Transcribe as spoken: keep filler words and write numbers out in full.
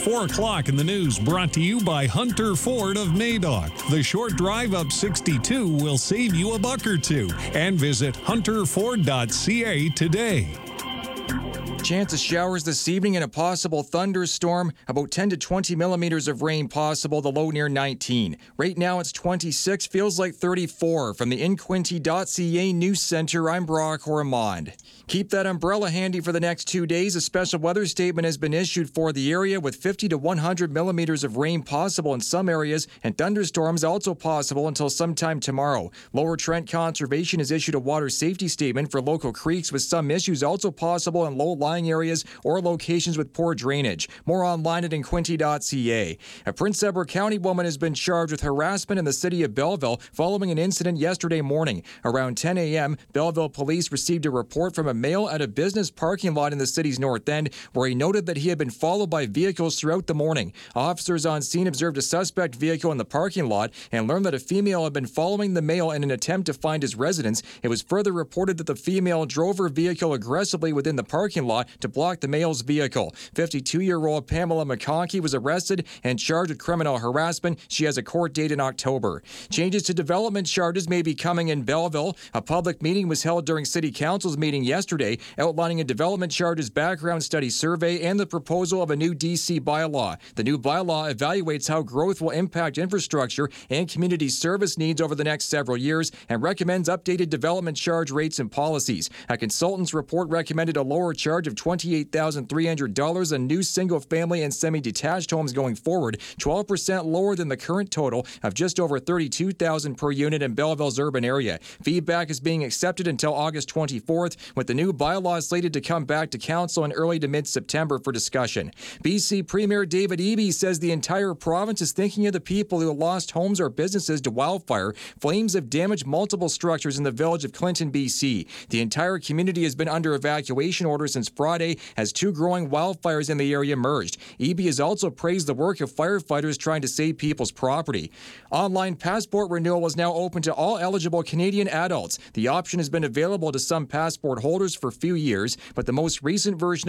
four o'clock in the news, brought to you by Hunter Ford of Madoc. The short drive up sixty-two will save you a buck or two. And visit hunter ford dot c a today. Chance of showers this evening and a possible thunderstorm. About ten to twenty millimeters of rain possible, the low near nineteen. Right now it's twenty-six, feels like thirty-four. From the in quinte dot c a News Center, I'm Brock Ormond. Keep that umbrella handy for the next two days. A special weather statement has been issued for the area with fifty to one hundred millimeters of rain possible in some areas and thunderstorms also possible until sometime tomorrow. Lower Trent Conservation has issued a water safety statement for local creeks with some issues also possible in low-lying areas or locations with poor drainage. More online at in quinte dot c a. A Prince Edward County woman has been charged with harassment in the city of Belleville following an incident yesterday morning. Around ten a.m., Belleville police received a report from a male at a business parking lot in the city's north end where he noted that he had been followed by vehicles throughout the morning. Officers on scene observed a suspect vehicle in the parking lot and learned that a female had been following the male in an attempt to find his residence. It was further reported that the female drove her vehicle aggressively within the parking lot to block the male's vehicle. fifty-two-year-old Pamela McConkey was arrested and charged with criminal harassment. She has a court date in October. Changes to development charges may be coming in Belleville. A public meeting was held during City Council's meeting yesterday, outlining a development charges background study survey and the proposal of a new D C bylaw. The new bylaw evaluates how growth will impact infrastructure and community service needs over the next several years and recommends updated development charge rates and policies. A consultant's report recommended a lower charge of twenty-eight thousand three hundred dollars on new single-family and semi-detached homes going forward, twelve percent lower than the current total of just over thirty-two thousand dollars per unit in Belleville's urban area. Feedback is being accepted until August twenty-fourth, with the new bylaw slated to come back to council in early to mid-September for discussion. B C Premier David Eby says the entire province is thinking of the people who lost homes or businesses to wildfire. Flames have damaged multiple structures in the village of Clinton, B C. The entire community has been under evacuation orders since Friday as two growing wildfires in the area emerged. Eby has also praised the work of firefighters trying to save people's property. Online passport renewal is now open to all eligible Canadian adults. The option has been available to some passport holders for a few years, but the most recent version